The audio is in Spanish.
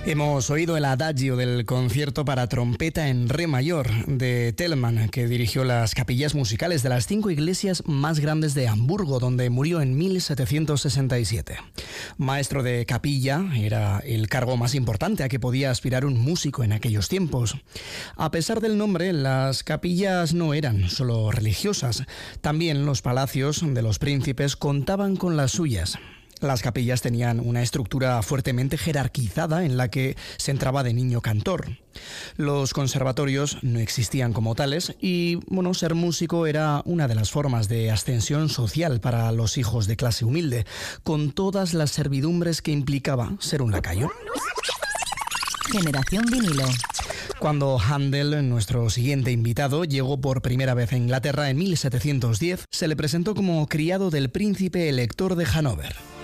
Hemos oído el adagio del concierto para trompeta en re mayor de Telemann, que dirigió las capillas musicales de las 5 iglesias más grandes de Hamburgo, donde murió en 1767. Maestro de capilla era el cargo más importante a que podía aspirar un músico en aquellos tiempos. A pesar del nombre, las capillas no eran solo religiosas, también los palacios de los príncipes contaban con las suyas. Las capillas tenían una estructura fuertemente jerarquizada en la que se entraba de niño cantor. Los conservatorios no existían como tales y, ser músico era una de las formas de ascensión social para los hijos de clase humilde, con todas las servidumbres que implicaba ser un lacayo. Generación vinilo. Cuando Händel, nuestro siguiente invitado, llegó por primera vez a Inglaterra en 1710, se le presentó como criado del príncipe elector de Hannover.